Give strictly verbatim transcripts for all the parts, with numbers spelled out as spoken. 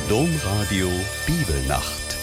Domradio Bibelnacht.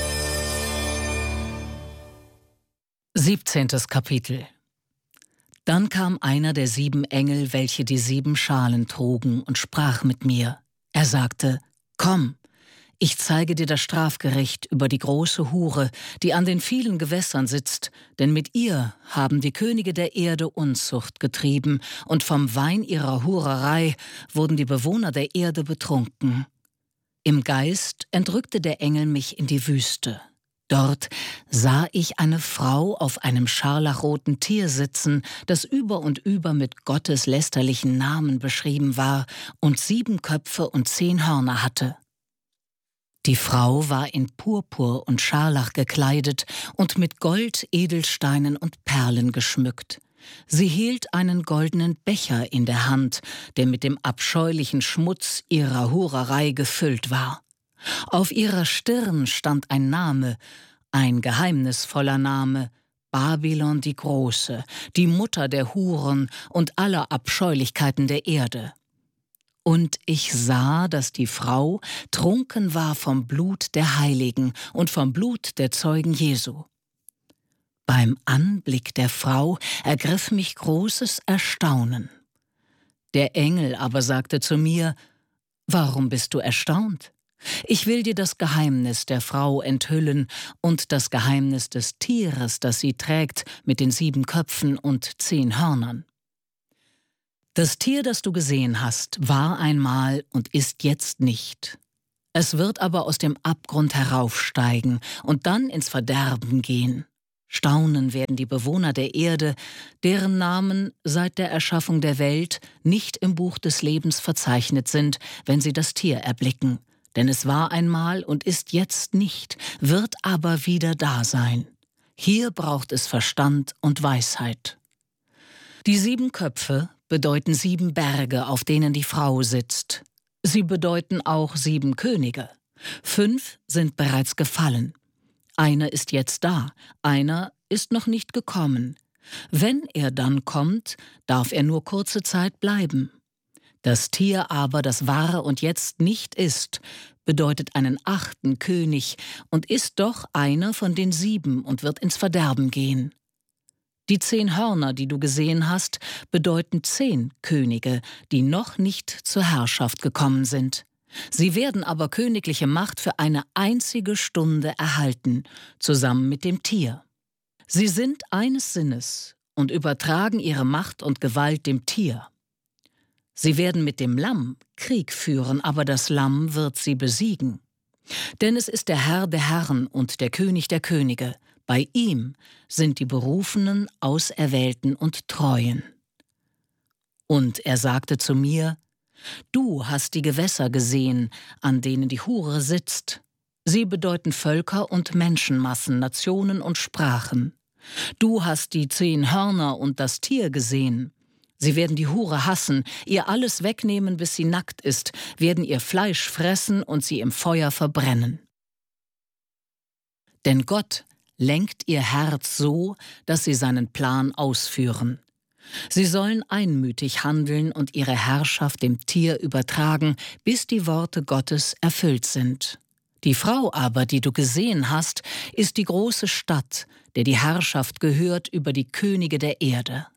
Siebzehntes Kapitel. Dann kam einer der sieben Engel, welche die sieben Schalen trugen, und sprach mit mir. Er sagte: Komm, ich zeige dir das Strafgericht über die große Hure, die an den vielen Gewässern sitzt, denn mit ihr haben die Könige der Erde Unzucht getrieben, und vom Wein ihrer Hurerei wurden die Bewohner der Erde betrunken. Im Geist entrückte der Engel mich in die Wüste. Dort sah ich eine Frau auf einem scharlachroten Tier sitzen, das über und über mit Gottes lästerlichen Namen beschrieben war und sieben Köpfe und zehn Hörner hatte. Die Frau war in Purpur und Scharlach gekleidet und mit Gold, Edelsteinen und Perlen geschmückt. Sie hielt einen goldenen Becher in der Hand, der mit dem abscheulichen Schmutz ihrer Hurerei gefüllt war. Auf ihrer Stirn stand ein Name, ein geheimnisvoller Name: Babylon die Große, die Mutter der Huren und aller Abscheulichkeiten der Erde. Und ich sah, dass die Frau trunken war vom Blut der Heiligen und vom Blut der Zeugen Jesu. Beim Anblick der Frau ergriff mich großes Erstaunen. Der Engel aber sagte zu mir: Warum bist du erstaunt? Ich will dir das Geheimnis der Frau enthüllen und das Geheimnis des Tieres, das sie trägt, mit den sieben Köpfen und zehn Hörnern. Das Tier, das du gesehen hast, war einmal und ist jetzt nicht. Es wird aber aus dem Abgrund heraufsteigen und dann ins Verderben gehen. Staunen werden die Bewohner der Erde, deren Namen seit der Erschaffung der Welt nicht im Buch des Lebens verzeichnet sind, wenn sie das Tier erblicken. Denn es war einmal und ist jetzt nicht, wird aber wieder da sein. Hier braucht es Verstand und Weisheit. Die sieben Köpfe bedeuten sieben Berge, auf denen die Frau sitzt. Sie bedeuten auch sieben Könige. Fünf sind bereits gefallen. Einer ist jetzt da, einer ist noch nicht gekommen. Wenn er dann kommt, darf er nur kurze Zeit bleiben. Das Tier aber, das war und jetzt nicht ist, bedeutet einen achten König und ist doch einer von den sieben und wird ins Verderben gehen. Die zehn Hörner, die du gesehen hast, bedeuten zehn Könige, die noch nicht zur Herrschaft gekommen sind. Sie werden aber königliche Macht für eine einzige Stunde erhalten, zusammen mit dem Tier. Sie sind eines Sinnes und übertragen ihre Macht und Gewalt dem Tier. Sie werden mit dem Lamm Krieg führen, aber das Lamm wird sie besiegen. Denn es ist der Herr der Herren und der König der Könige. Bei ihm sind die Berufenen, Auserwählten und Treuen. Und er sagte zu mir: Du hast die Gewässer gesehen, an denen die Hure sitzt. Sie bedeuten Völker und Menschenmassen, Nationen und Sprachen. Du hast die zehn Hörner und das Tier gesehen. Sie werden die Hure hassen, ihr alles wegnehmen, bis sie nackt ist, werden ihr Fleisch fressen und sie im Feuer verbrennen. Denn Gott lenkt ihr Herz so, dass sie seinen Plan ausführen. Sie sollen einmütig handeln und ihre Herrschaft dem Tier übertragen, bis die Worte Gottes erfüllt sind. Die Frau aber, die du gesehen hast, ist die große Stadt, der die Herrschaft gehört über die Könige der Erde.